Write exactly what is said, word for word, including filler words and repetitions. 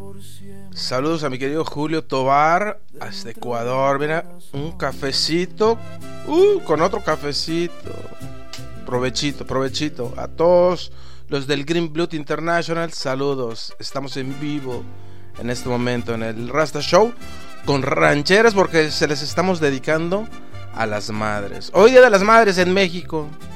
Saludos a mi querido Julio Tobar, hasta Ecuador. Mira, un cafecito, uh, con otro cafecito. Provechito, provechito. A todos los del Green Blood International, saludos. Estamos en vivo en este momento en el Rasta Show con rancheras porque se les estamos dedicando a las madres. Hoy Día de las Madres en México.